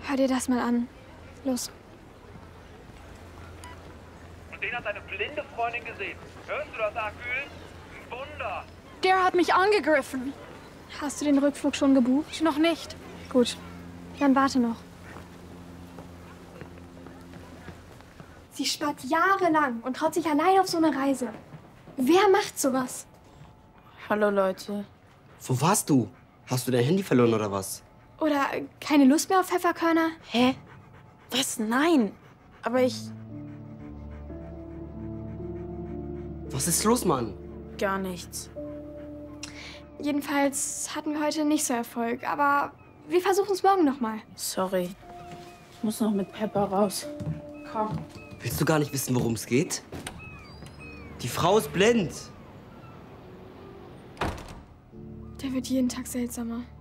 Hör dir das mal an. Los. Und den hat deine blinde Freundin gesehen. Hörst du das, Akül? Ein Wunder. Der hat mich angegriffen. Hast du den Rückflug schon gebucht? Noch nicht. Gut. Dann warte noch. Sie spart jahrelang und traut sich allein auf so eine Reise. Wer macht sowas? Hallo, Leute. Wo warst du? Hast du dein Handy verloren oder was? Oder keine Lust mehr auf Pfefferkörner? Hä? Was? Nein. Aber ich... Was ist los, Mann? Gar nichts. Jedenfalls hatten wir heute nicht so Erfolg, aber wir versuchen es morgen nochmal. Sorry. Ich muss noch mit Pepper raus. Komm. Willst du gar nicht wissen, worum es geht? Die Frau ist blind. Der wird jeden Tag seltsamer.